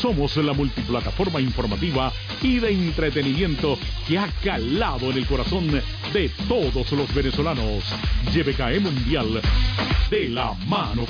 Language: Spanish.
Somos la multiplataforma informativa y de entretenimiento que ha calado en el corazón de todos los venezolanos. YBKE Mundial, de la mano